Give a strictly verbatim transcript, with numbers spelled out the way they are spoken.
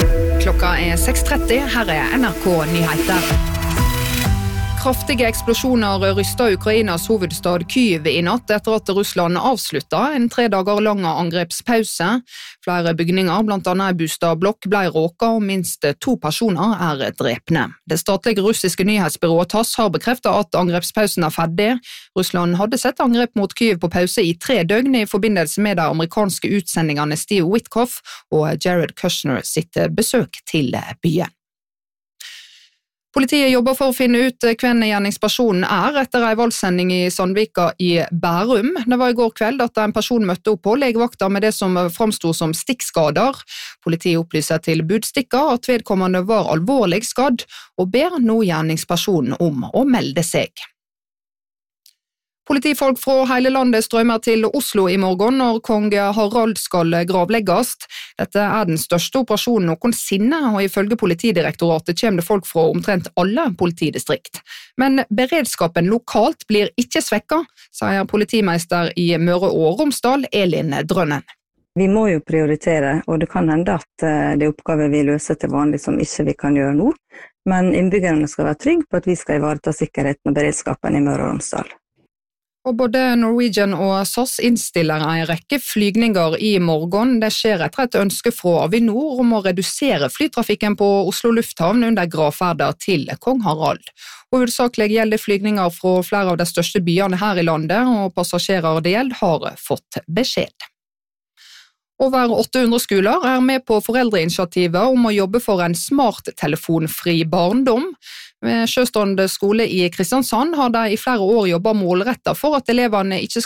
Klokka er seks tretti, her er N R K Nyheter. Kraftige eksplosjoner ryster Ukrainas hovedstad Kyiv I natt etter at Russland avsluttet en tre dager lang angrepspause. Flere bygninger, blant annet Bustadblokk, ble råket og minst to personer er drepne. Det statlige russiske nyhetsbyrået TASS har bekreftet at angrepspausen er ferdig. Russland hadde sett angrep mot Kyiv på pause I tre døgn I forbindelse med de amerikanske utsendingene Steve Witkoff og Jared Kushner sitt besøk til byen. Politiet jobber for å finne ut hvem gjerningspersonen er etter en valgsending I Sandvika I Bærum. Det var I går kveld at en person møtte opp på legevakta med det som framstod som stikkskader. Politiet opplyser til budstikka at vedkommende var alvorlig skadd og ber nå gjerningspersonen om å melde seg. Politifolk fra hele landet strømmer til Oslo I morgen når kong Harald skal gravlegges. Dette er den største operasjonen noensinne, og ifølge Politidirektoratet kommer det folk fra omtrent alle politidistrikt. Men beredskapen lokalt blir ikke svekket, sier politimeister I Møre og Romsdal, Elin Drønnen. Vi må jo prioritere, og det kan hende at det er oppgaver vi løser til vanlig som ikke vi kan gjøre nå, men innbyggerne skal være trygge på at vi skal ivareta sikkerheten og beredskapen I Møre og Romsdal. Og både Norwegian og SAS innstiller en rekke flygninger I morgen. Det skjer etter et ønske fra Avinor om å redusere flytrafikken på Oslo Lufthavn under gravferden til kong Harald. Hovedsakelig gjelder flygninger fra flere av de største byene her I landet, og passasjerer det gjelder har fått beskjed. Over åtte hundre skoler er med på foreldreinitiativet om å jobbe for en smarttelefonfri barndom. Ved Sjøstrand skole I Kristiansand har de I flere år jobbet målrettet for at elevene ikke